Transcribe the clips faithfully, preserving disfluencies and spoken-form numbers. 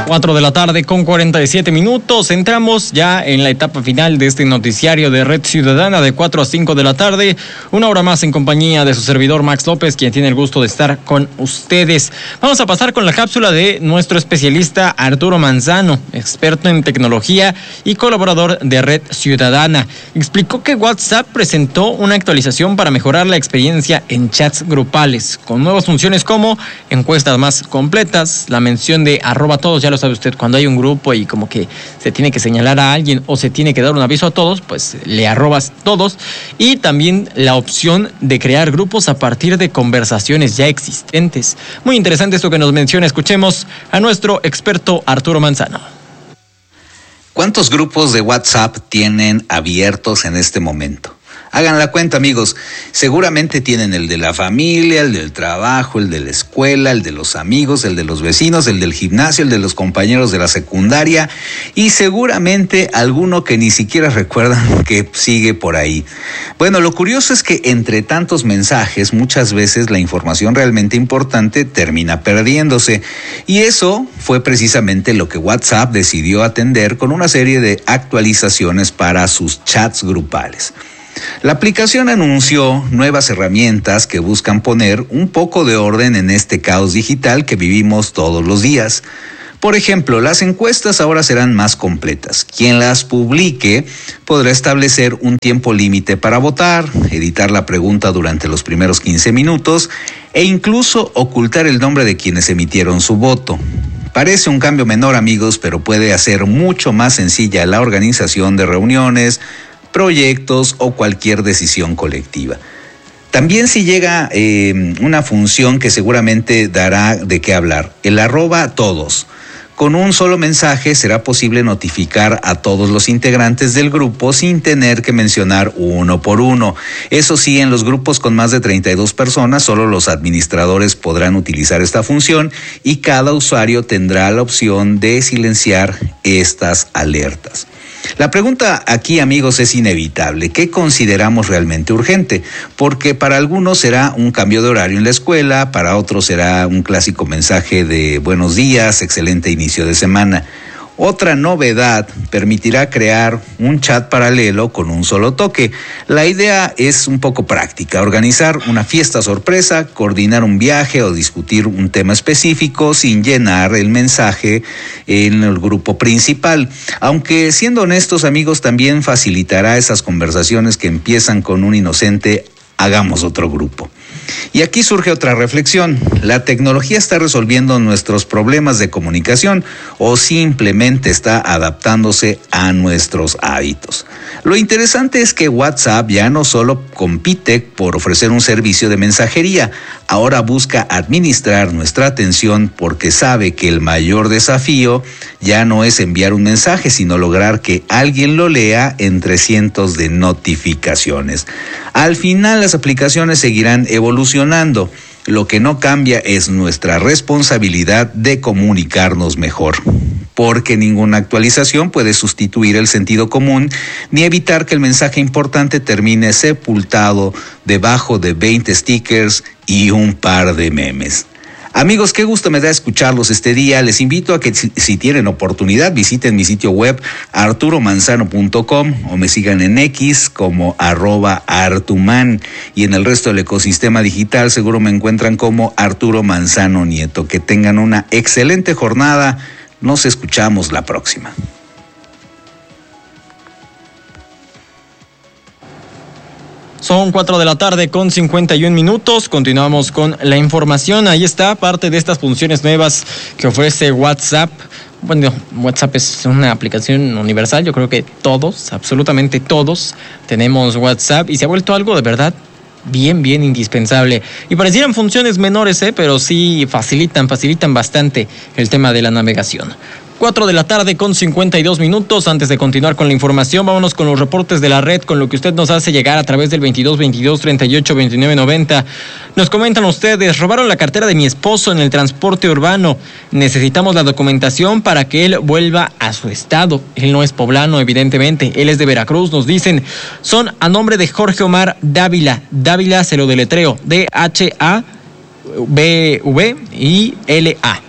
cuatro de la tarde con cuarenta y siete minutos. Entramos ya en la etapa final de este noticiario de Red Ciudadana de cuatro a cinco de la tarde. Una hora más en compañía de su servidor Max López, quien tiene el gusto de estar con ustedes. Vamos a pasar con la cápsula de nuestro especialista Arturo Manzano, experto en tecnología y colaborador de Red Ciudadana. Explicó que WhatsApp presentó una actualización para mejorar la experiencia en chats grupales, con nuevas funciones como encuestas más completas, la mención de arroba todos. Ya lo sabe usted, cuando hay un grupo y como que se tiene que señalar a alguien o se tiene que dar un aviso a todos, pues le arrobas todos. Y también la opción de crear grupos a partir de conversaciones ya existentes. Muy interesante esto que nos menciona. Escuchemos a nuestro experto Arturo Manzano. ¿Cuántos grupos de WhatsApp tienen abiertos en este momento? Hagan la cuenta, amigos. Seguramente tienen el de la familia, el del trabajo, el de la escuela, el de los amigos, el de los vecinos, el del gimnasio, el de los compañeros de la secundaria y seguramente alguno que ni siquiera recuerdan que sigue por ahí. Bueno, lo curioso es que entre tantos mensajes, muchas veces la información realmente importante termina perdiéndose. Y eso fue precisamente lo que WhatsApp decidió atender con una serie de actualizaciones para sus chats grupales. La aplicación anunció nuevas herramientas que buscan poner un poco de orden en este caos digital que vivimos todos los días. Por ejemplo, las encuestas ahora serán más completas. Quien las publique podrá establecer un tiempo límite para votar, editar la pregunta durante los primeros quince minutos e incluso ocultar el nombre de quienes emitieron su voto. Parece un cambio menor, amigos, pero puede hacer mucho más sencilla la organización de reuniones, proyectos o cualquier decisión colectiva. También si llega eh, una función que seguramente dará de qué hablar, el arroba todos. Con un solo mensaje será posible notificar a todos los integrantes del grupo sin tener que mencionar uno por uno. Eso sí, en los grupos con más de treinta y dos personas, solo los administradores podrán utilizar esta función y cada usuario tendrá la opción de silenciar estas alertas. La pregunta aquí, amigos, es inevitable. ¿Qué consideramos realmente urgente? Porque para algunos será un cambio de horario en la escuela, para otros será un clásico mensaje de buenos días, excelente inicio de semana. Otra novedad permitirá crear un chat paralelo con un solo toque. La idea es un poco práctica: organizar una fiesta sorpresa, coordinar un viaje o discutir un tema específico sin llenar el mensaje en el grupo principal. Aunque, siendo honestos, amigos, también facilitará esas conversaciones que empiezan con un inocente hagamos otro grupo. Y aquí surge otra reflexión. ¿La tecnología está resolviendo nuestros problemas de comunicación o simplemente está adaptándose a nuestros hábitos? Lo interesante es que WhatsApp ya no solo compite por ofrecer un servicio de mensajería, ahora busca administrar nuestra atención porque sabe que el mayor desafío ya no es enviar un mensaje, sino lograr que alguien lo lea entre cientos de notificaciones. Al final, las aplicaciones seguirán evolucionando. Lo que no cambia es nuestra responsabilidad de comunicarnos mejor, porque ninguna actualización puede sustituir el sentido común ni evitar que el mensaje importante termine sepultado debajo de veinte stickers y un par de memes. Amigos, qué gusto me da escucharlos este día. Les invito a que si, si tienen oportunidad visiten mi sitio web arturo manzano punto com o me sigan en X como arroba artuman, y en el resto del ecosistema digital seguro me encuentran como Arturo Manzano Nieto. Que tengan una excelente jornada. Nos escuchamos la próxima. Son cuatro de la tarde con cincuenta y un minutos. Continuamos con la información. Ahí está parte de estas funciones nuevas que ofrece WhatsApp. Bueno, WhatsApp es una aplicación universal. Yo creo que todos, absolutamente todos, tenemos WhatsApp y se ha vuelto algo de verdad bien, bien indispensable. Y parecieran funciones menores, ¿eh? Pero sí facilitan, facilitan bastante el tema de la navegación. cuatro de la tarde con cincuenta y dos minutos. Antes de continuar con la información, vámonos con los reportes de la red, con lo que usted nos hace llegar a través del veintidós veintidós treinta y ocho veintinueve noventa. Nos comentan ustedes: robaron la cartera de mi esposo en el transporte urbano. Necesitamos la documentación para que él vuelva a su estado. Él no es poblano, evidentemente. Él es de Veracruz. Nos dicen, son a nombre de Jorge Omar Dávila. Dávila se lo deletreo. D H A V V I L A.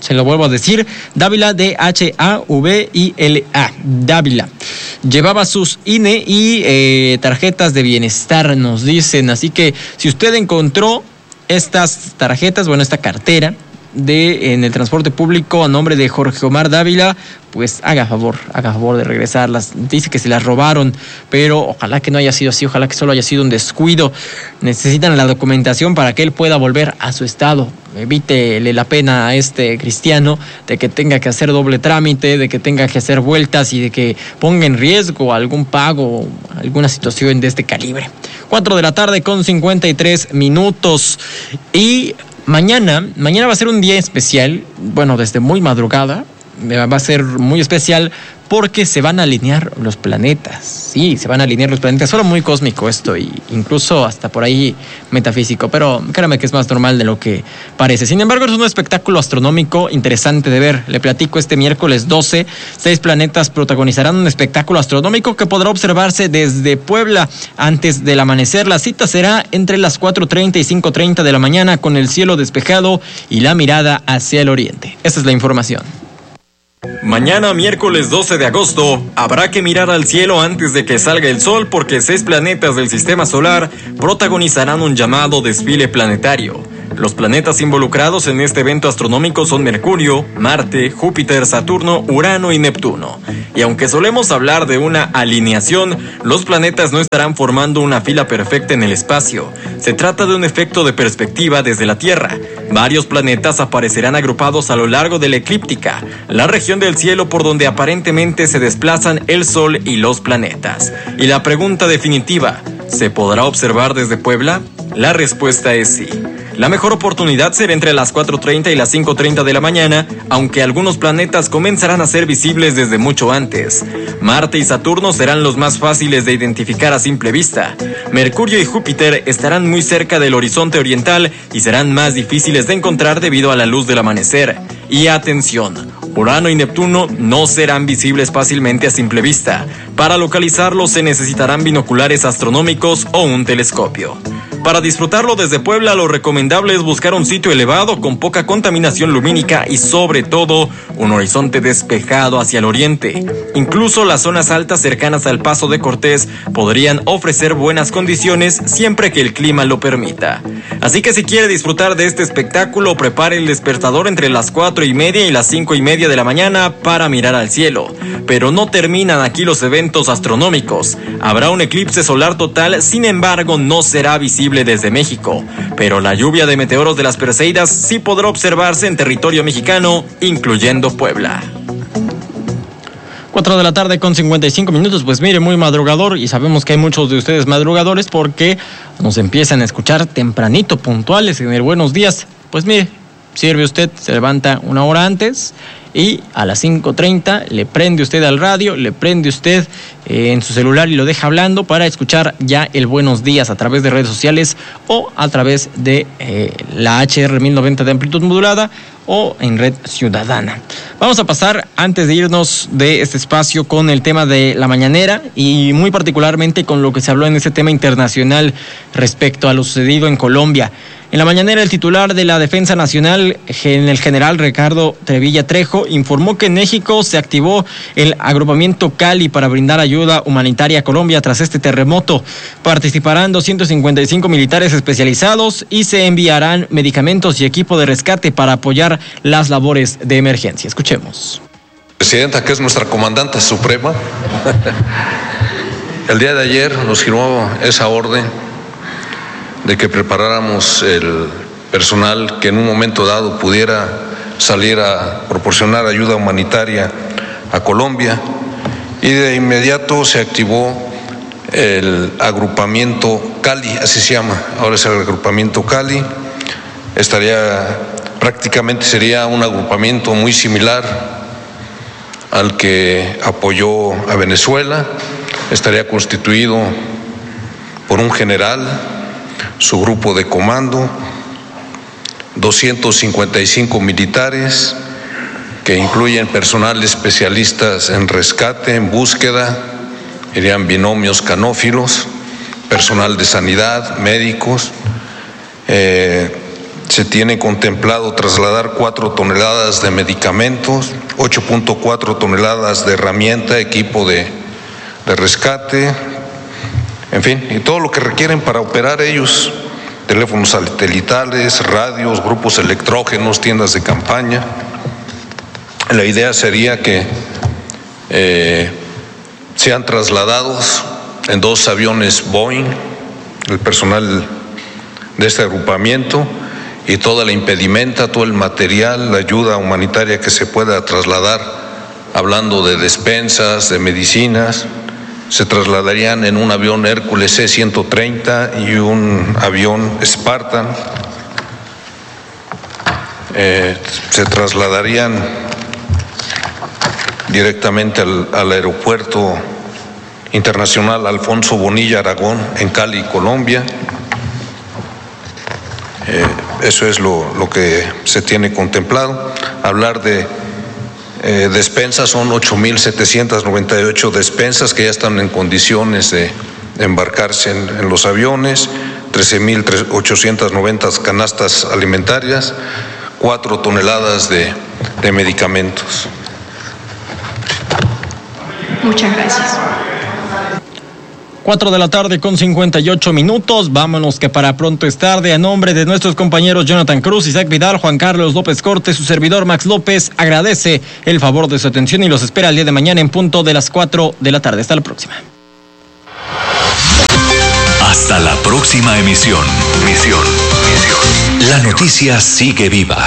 Se lo vuelvo a decir, Dávila, D H A V I L A, Dávila. Llevaba sus I N E y eh, tarjetas de bienestar, nos dicen. Así que si usted encontró estas tarjetas, bueno, esta cartera de en el transporte público a nombre de Jorge Omar Dávila, pues haga favor, haga favor de regresarlas. Dice que se las robaron, pero ojalá que no haya sido así, ojalá que solo haya sido un descuido. Necesitan la documentación para que él pueda volver a su estado. Evítele la pena a este cristiano de que tenga que hacer doble trámite, de que tenga que hacer vueltas y de que ponga en riesgo algún pago, alguna situación de este calibre. Cuatro de la tarde con cincuenta y tres minutos. Y mañana, mañana va a ser un día especial, bueno, desde muy madrugada, va a ser muy especial porque se van a alinear los planetas. Sí, se van a alinear los planetas. Solo muy cósmico esto, y incluso hasta por ahí metafísico, pero créame que es más normal de lo que parece. Sin embargo, es un espectáculo astronómico interesante de ver. Le platico, este miércoles doce, seis planetas protagonizarán un espectáculo astronómico que podrá observarse desde Puebla antes del amanecer. La cita será entre las cuatro treinta y cinco treinta de la mañana, con el cielo despejado y la mirada hacia el oriente. Esta es la información. Mañana, miércoles doce de agosto, habrá que mirar al cielo antes de que salga el sol, porque seis planetas del sistema solar protagonizarán un llamado desfile planetario. Los planetas involucrados en este evento astronómico son Mercurio, Marte, Júpiter, Saturno, Urano y Neptuno. Y aunque solemos hablar de una alineación, los planetas no estarán formando una fila perfecta en el espacio. Se trata de un efecto de perspectiva desde la Tierra. Varios planetas aparecerán agrupados a lo largo de la eclíptica, la región del cielo por donde aparentemente se desplazan el Sol y los planetas. Y la pregunta definitiva, ¿se podrá observar desde Puebla? La respuesta es sí. La mejor oportunidad será entre las cuatro treinta y las cinco treinta de la mañana, aunque algunos planetas comenzarán a ser visibles desde mucho antes. Marte y Saturno serán los más fáciles de identificar a simple vista. Mercurio y Júpiter estarán muy cerca del horizonte oriental y serán más difíciles de encontrar debido a la luz del amanecer. Y atención, Urano y Neptuno no serán visibles fácilmente a simple vista. Para localizarlos se necesitarán binoculares astronómicos o un telescopio. Para disfrutarlo desde Puebla, lo recomendable es buscar un sitio elevado con poca contaminación lumínica y, sobre todo, un horizonte despejado hacia el oriente. Incluso las zonas altas cercanas al Paso de Cortés podrían ofrecer buenas condiciones siempre que el clima lo permita. Así que si quiere disfrutar de este espectáculo, prepare el despertador entre las cuatro y media y las cinco y media de la mañana para mirar al cielo. Pero no terminan aquí los eventos astronómicos. Habrá un eclipse solar total, sin embargo, no será visible desde México, pero la lluvia de meteoros de las Perseidas sí podrá observarse en territorio mexicano, incluyendo Puebla. Cuatro de la tarde con cincuenta y cinco minutos, pues mire, muy madrugador, y sabemos que hay muchos de ustedes madrugadores porque nos empiezan a escuchar tempranito, puntuales en el Buenos Días. Pues mire, sirve usted, se levanta una hora antes y a las cinco treinta le prende usted al radio, le prende usted eh, en su celular y lo deja hablando para escuchar ya el Buenos Días a través de redes sociales o a través de eh, la H R mil noventa de amplitud modulada o en Red Ciudadana. Vamos a pasar, antes de irnos de este espacio, con el tema de la mañanera y muy particularmente con lo que se habló en este tema internacional respecto a lo sucedido en Colombia. En la mañanera, el titular de la Defensa Nacional, el general Ricardo Trevilla Trejo, informó que en México se activó el agrupamiento Cali para brindar ayuda humanitaria a Colombia tras este terremoto. Participarán doscientos cincuenta y cinco militares especializados y se enviarán medicamentos y equipo de rescate para apoyar las labores de emergencia. Escuchemos. Presidenta, que es nuestra comandante suprema, el día de ayer nos firmó esa orden de que preparáramos el personal que en un momento dado pudiera salir a proporcionar ayuda humanitaria a Colombia, y de inmediato se activó el agrupamiento Cali, así se llama, ahora es el agrupamiento Cali. Estaría, prácticamente sería un agrupamiento muy similar al que apoyó a Venezuela. Estaría constituido por un general, su grupo de comando, doscientos cincuenta y cinco militares que incluyen personal especialistas en rescate, en búsqueda, irían binomios canófilos, personal de sanidad, médicos, eh, se tiene contemplado trasladar cuatro toneladas de medicamentos, ocho punto cuatro toneladas de herramienta, equipo de, de rescate, en fin, y todo lo que requieren para operar ellos, teléfonos satelitales, radios, grupos electrógenos, tiendas de campaña. La idea sería que eh, sean trasladados en dos aviones Boeing, el personal de este agrupamiento, y toda la impedimenta, todo el material, la ayuda humanitaria que se pueda trasladar, hablando de despensas, de medicinas, se trasladarían en un avión Hércules C ciento treinta y un avión Spartan. Eh, se trasladarían directamente al, al aeropuerto internacional Alfonso Bonilla Aragón en Cali, Colombia. Eh, eso es lo, lo que se tiene contemplado. Hablar de eh, despensas, son ocho mil setecientas noventa y ocho despensas que ya están en condiciones de, de embarcarse en, en los aviones, trece mil ochocientas noventa canastas alimentarias, cuatro toneladas de, de medicamentos. Muchas gracias. Cuatro de la tarde con cincuenta y ocho minutos. Vámonos que para pronto es tarde. A nombre de nuestros compañeros Jonathan Cruz, Isaac Vidal, Juan Carlos López Cortes, su servidor Max López agradece el favor de su atención y los espera el día de mañana en punto de las cuatro de la tarde. Hasta la próxima. Hasta la próxima emisión. Misión. Misión. La noticia sigue viva.